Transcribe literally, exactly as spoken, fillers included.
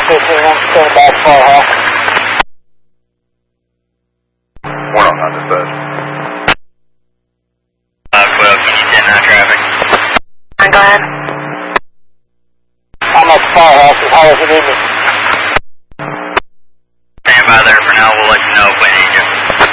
fifteen, I'm standing by Firehouse. We're on that dispatch. five twelve, can you send out traffic? Go ahead. I'm at the Firehouse as high as it is. Stand by there for now, we'll let you know if we